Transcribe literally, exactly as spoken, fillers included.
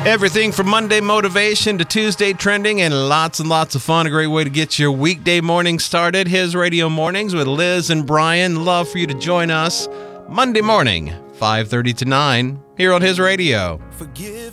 Everything from Monday motivation to Tuesday trending and lots and lots of fun. A great way to get your weekday morning started. His Radio Mornings with Liz and Brian. Love for you to join us Monday morning, five thirty to nine, here on His Radio. Forgive